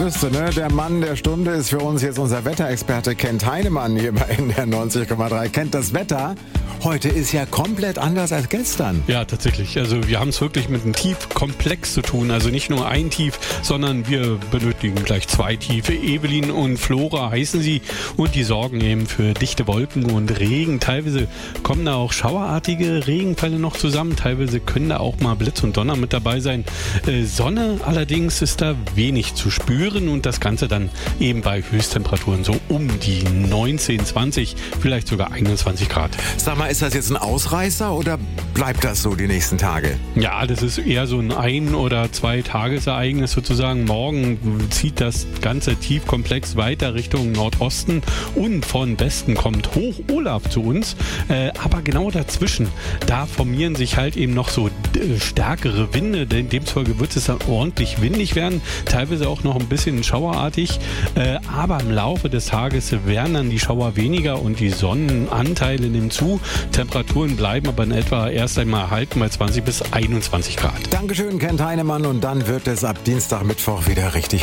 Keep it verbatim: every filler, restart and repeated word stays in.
wüsste, ne? Der Mann der Stunde ist für uns jetzt unser Wetterexperte Kent Heinemann hier bei N D R neunzig Komma drei. Kennt das Wetter? Heute ist ja komplett anders als gestern. Ja, tatsächlich. Also wir haben es wirklich mit einem Tiefkomplex zu tun. Also nicht nur ein Tief, sondern wir benötigen gleich zwei Tiefe. Evelyn und Flora heißen sie und die sorgen eben für dichte Wolken und Regen. Teilweise kommen da auch schauerartige Regenfälle noch zusammen. Teilweise können da auch mal Blitz und Donner mit dabei sein. Äh, Sonne allerdings ist da wenig zu spüren und das Ganze dann eben bei Höchsttemperaturen so um die neunzehn, zwanzig, vielleicht sogar einundzwanzig Grad. Sag mal, ist das jetzt ein Ausreißer oder bleibt das so die nächsten Tage? Ja, das ist eher so ein Ein- oder Zwei-Tagesereignis sozusagen. Morgen zieht das ganze Tiefkomplex weiter Richtung Nordosten und von Westen kommt Hoch Olaf zu uns. Äh, aber genau dazwischen, da formieren sich halt eben noch so äh, stärkere Winde. Denn demzufolge wird es dann ordentlich windig werden, teilweise auch noch ein bisschen schauerartig. Äh, aber im Laufe des Tages werden dann die Schauer weniger und die Sonnenanteile nehmen zu. Temperaturen bleiben aber in etwa erst einmal erhalten bei zwanzig bis einundzwanzig Grad. Dankeschön, Kent Heinemann. Und dann wird es ab Dienstag, Mittwoch wieder richtig